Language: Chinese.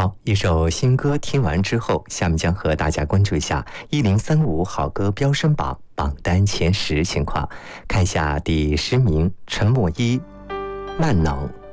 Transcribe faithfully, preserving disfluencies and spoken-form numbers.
好，一首新歌听完之后，下面将和大家关注一下一零三五好歌飙升榜榜单前十情况。看一下第十名，陈默一《慢能》，